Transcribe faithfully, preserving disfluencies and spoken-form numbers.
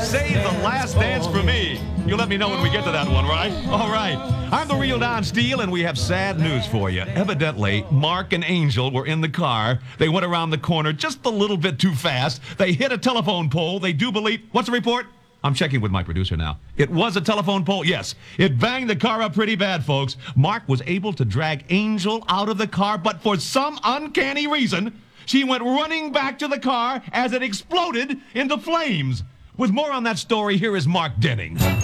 Save the last dance for me. You'll let me know when we get to that one, right? All right. I'm the real Don Steele, and we have sad news for you. Evidently, Mark and Angel were in the car. They went around the corner just a little bit too fast. They hit a telephone pole. They do believe... What's the report? I'm checking with my producer now. It was a telephone pole? Yes. It banged the car up pretty bad, folks. Mark was able to drag Angel out of the car, but for some uncanny reason, she went running back to the car as it exploded into flames. With more on that story, here is Mark Denning.